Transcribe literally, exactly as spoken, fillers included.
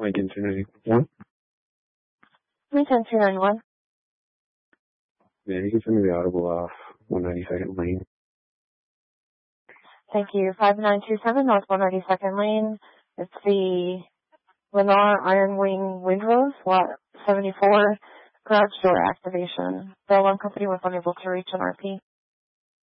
Lincoln two ninety-one. Lincoln two ninety-one. Yeah, you can send me the audible off one ninety-second Lane. Thank you. five nine two seven North one ninety-second Lane. It's the Lennar Iron Wing Windrose, lot seventy-four, garage door activation. The alarm company was unable to reach an R P.